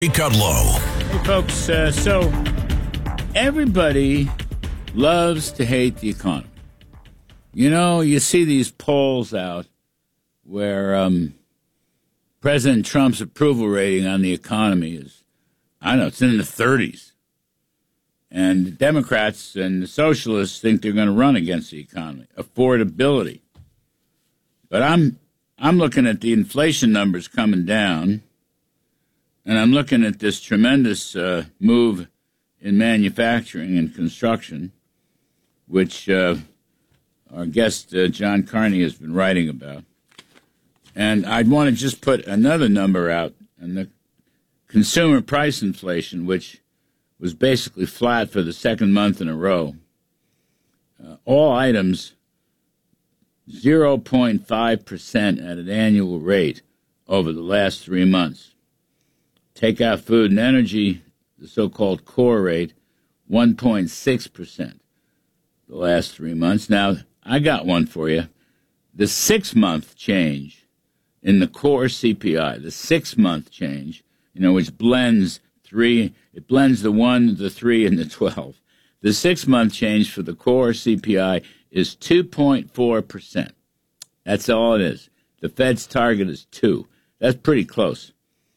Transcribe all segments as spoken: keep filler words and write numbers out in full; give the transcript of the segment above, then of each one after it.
Kudlow. Hey, folks, uh, so everybody loves to hate the economy. You know, you see these polls out where um, President Trump's approval rating on the economy is, I don't know, it's in the thirties. And the Democrats and the socialists think they're going to run against the economy. Affordability. But I'm I'm looking at the inflation numbers coming down, and I'm looking at this tremendous uh, move in manufacturing and construction, which uh, our guest, uh, John Carney, has been writing about. And I'd want to just put another number out, and the consumer price inflation, which was basically flat for the second month in a row. Uh, all items, zero point five percent at an annual rate over the last three months. Take out food and energy, the so-called core rate, one point six percent the last three months. Now, I got one for you. The six-month change in the core C P I, the six-month change, you know, which blends three, it blends the one, the three, and the twelve. The six-month change for the core C P I is two point four percent. That's all it is. The Fed's target is two. That's pretty close.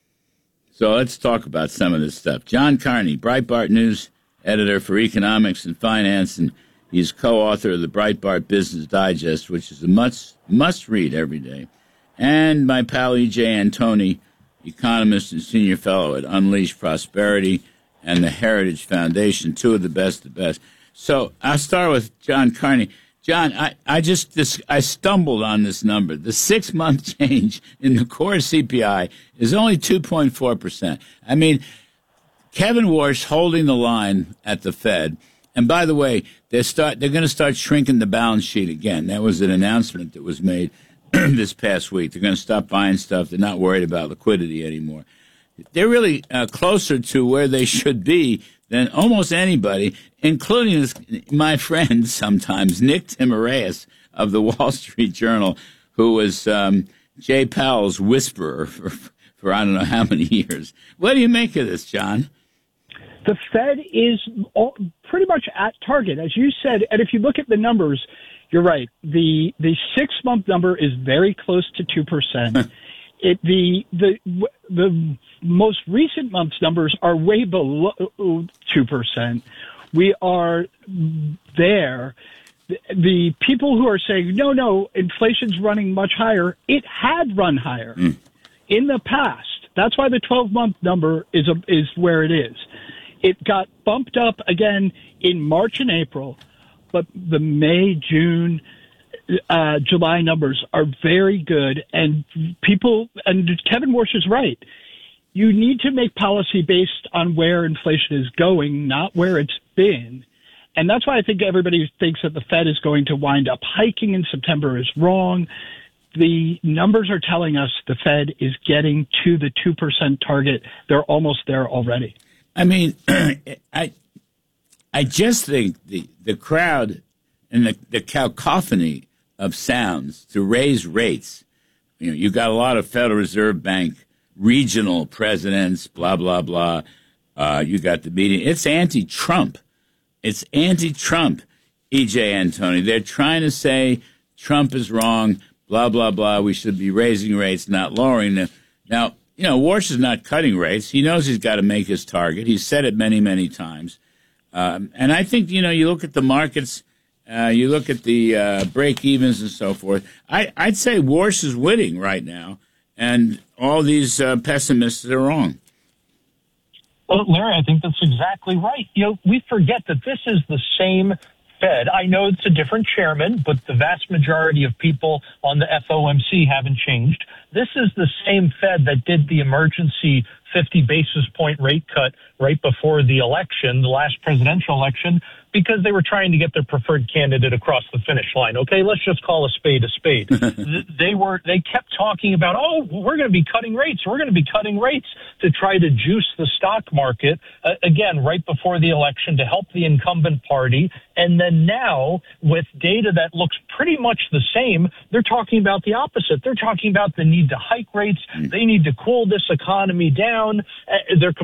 So let's talk about some of this stuff. John Carney, Breitbart News editor for economics and finance, and he's co-author of the Breitbart Business Digest, which is a must, must-read every day. And my pal E J Antoni, economist and senior fellow at Unleash Prosperity and the Heritage Foundation, two of the best of the best. So I'll start with John Carney. John, I, I just this, I stumbled on this number. The six-month change in the core C P I is only two point four percent. I mean, Kevin Warsh holding the line at the Fed. And by the way, they start they're going to start shrinking the balance sheet again. That was an announcement that was made this past week. They're going to stop buying stuff. They're not worried about liquidity anymore. They're really uh, closer to where they should be than almost anybody, including this, my friend sometimes, Nick Timiraos of the Wall Street Journal, who was um, Jay Powell's whisperer for, for I don't know how many years. What do you make of this, John? The Fed is all, pretty much at target, as you said. And if you look at the numbers, you're right. The the six month number is very close to two percent. It the the the most recent month's numbers are way below two percent. We are there. The, the people who are saying no, no, inflation's running much higher. It had run higher mm. in the past. That's why the twelve month number is a, is where it is. It got bumped up again in March and April. But the May, June, uh, July numbers are very good. And people, and Kevin Warsh is right. You need to make policy based on where inflation is going, not where it's been. And that's why I think everybody thinks that the Fed is going to wind up hiking in September is wrong. The numbers are telling us the Fed is getting to the two percent target. They're almost there already. I mean, I I just think the, the crowd and the, the cacophony of sounds to raise rates, you know, you got a lot of Federal Reserve Bank regional presidents, blah, blah, blah. Uh, you got the meeting. It's anti-Trump. It's anti-Trump, E J Antoni. They're trying to say Trump is wrong, blah, blah, blah. We should be raising rates, not lowering them. Now, you know, Warsh is not cutting rates. He knows he's got to make his target. He's said it many, many times. Um, and I think, you know, you look at the markets, uh, you look at the uh, break-evens and so forth. I, I'd say Warsh is winning right now, and all these uh, pessimists are wrong. Well, Larry, I think that's exactly right. You know, we forget that this is the same Fed. I know it's a different chairman, but the vast majority of people on the F O M C haven't changed. This is the same Fed that did the emergency fifty basis point rate cut right before the election, the last presidential election, because they were trying to get their preferred candidate across the finish line. Okay, let's just call a spade a spade. they were they kept talking about, oh, we're going to be cutting rates. We're going to be cutting rates to try to juice the stock market, uh, again, right before the election to help the incumbent party. And then now, with data that looks pretty much the same, they're talking about the opposite. They're talking about the need to hike rates. They need to cool this economy down. down. Uh, they're